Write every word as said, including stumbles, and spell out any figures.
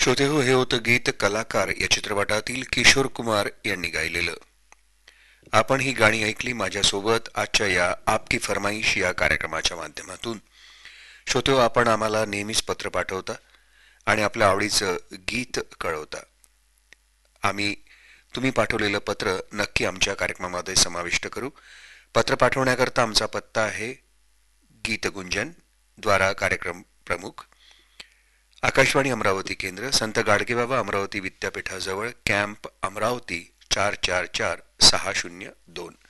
श्रोते हो, हे होतं गीत कलाकार या चित्रपटातील किशोर कुमार यांनी गायलेलं. आपण ही गाणी ऐकली माझ्यासोबत आजच्या या आपकी फरमाईश या कार्यक्रमाच्या माध्यमातून. श्रोते हो, आपण आम्हाला नेहमीच पत्र पाठवता आणि आपल्या आवडीचं गीत कळवता. आम्ही तुम्ही पाठवलेलं पत्र नक्की आमच्या कार्यक्रमामध्ये समाविष्ट करू. पत्र पाठवण्याकरता आमचा पत्ता आहे गीतगुंजन द्वारा कार्यक्रम प्रमुख, आकाशवाणी अमरावती केंद्र, संत गाडगेबाबा अमरावती विद्यापीठाजवळ, कॅम्प अमरावती चार चार चार सहा शून्य दोन.